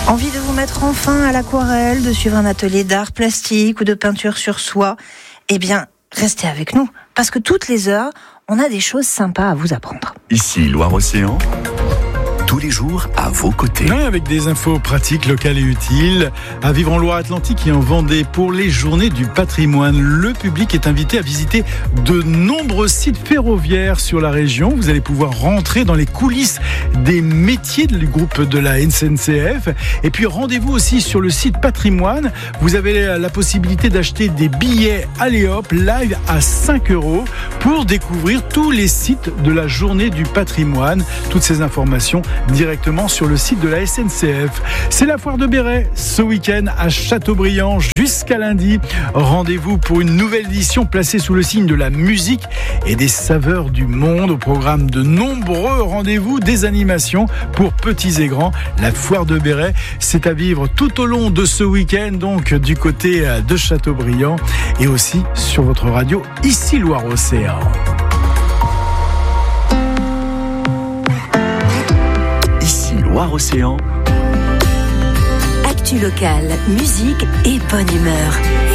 Envie de vous mettre enfin à l'aquarelle, de suivre un atelier d'art plastique ou de peinture sur soie? Eh bien, restez avec nous, parce que toutes les heures, on a des choses sympas à vous apprendre. Ici Loire-Océan, tous les jours à vos côtés. Ouais, avec des infos pratiques, locales et utiles, à vivre en Loire-Atlantique et en Vendée pour les journées du patrimoine. Le public est invité à visiter de nombreux sites ferroviaires sur la région. Vous allez pouvoir rentrer dans les coulisses des métiers du groupe de la SNCF. Et puis rendez-vous aussi sur le site patrimoine. Vous avez la possibilité d'acheter des billets Alléop live à 5 € pour découvrir tous les sites de la journée du patrimoine. Toutes ces informations directement sur le site de la SNCF. C'est la foire de Béret ce week-end à Châteaubriand jusqu'à lundi. Rendez-vous pour une nouvelle édition placée sous le signe de la musique et des saveurs du monde. Au programme de nombreux rendez-vous, des animations pour petits et grands. La foire de Béret, c'est à vivre tout au long de ce week-end, donc du côté de Châteaubriand et aussi sur votre radio ici Loire-Océan. Loire-Océan. Actu locale, musique et bonne humeur.